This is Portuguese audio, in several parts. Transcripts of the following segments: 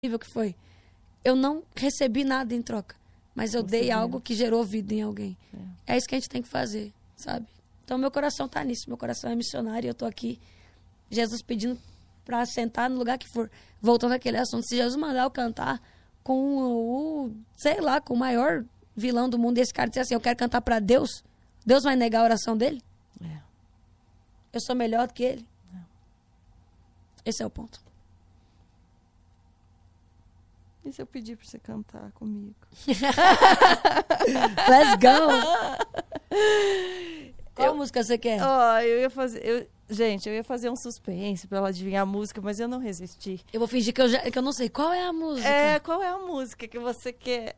que foi. Eu não recebi nada em troca, mas eu dei algo que gerou vida em alguém. É isso que a gente tem que fazer, sabe? Então, meu coração tá nisso. Meu coração é missionário e eu tô aqui. Jesus pedindo para sentar no lugar que for. Voltando àquele assunto. Se Jesus mandar eu cantar com com o maior vilão do mundo, esse cara disser assim, eu quero cantar para Deus, Deus vai negar a oração dele? Eu sou melhor do que ele? Esse é o ponto. E se eu pedir para você cantar comigo? Let's go! Qual música você quer? Gente, eu ia fazer um suspense para ela adivinhar a música, mas eu não resisti. Eu vou fingir que eu não sei. Qual é a música? Qual é a música que você quer?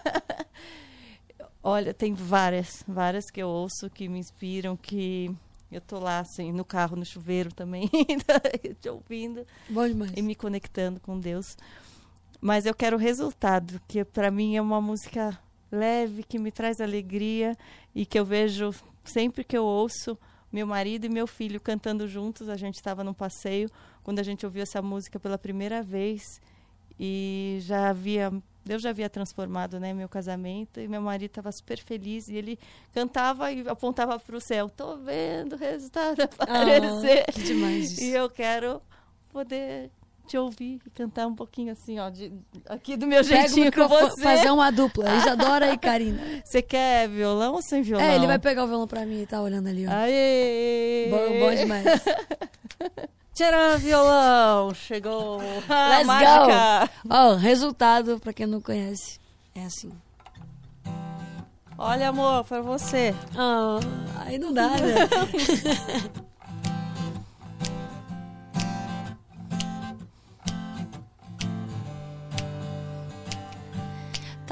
Olha, tem várias que eu ouço, que me inspiram, que eu tô lá, assim, no carro, no chuveiro também, te ouvindo. Bom demais. E me conectando com Deus. Mas eu quero o resultado, que para mim é uma música leve, que me traz alegria e que eu vejo sempre que eu ouço meu marido e meu filho cantando juntos. A gente estava num passeio quando a gente ouviu essa música pela primeira vez e Deus já havia transformado, né, meu casamento, e meu marido estava super feliz e ele cantava e apontava para o céu. Tô vendo o resultado aparecer. Que demais isso. E eu quero poder te ouvir e cantar um pouquinho assim, ó, aqui do meu jeitinho com você. Fazer uma dupla, Isadora e Karina. Você quer violão ou sem violão? Ele vai pegar o violão pra mim e tá olhando ali, ó. Aê! Bom demais. Tcharam, violão! Chegou! Let's mágica! Ó, resultado, pra quem não conhece, é assim. Olha, amor, pra você. Aí não dá, né?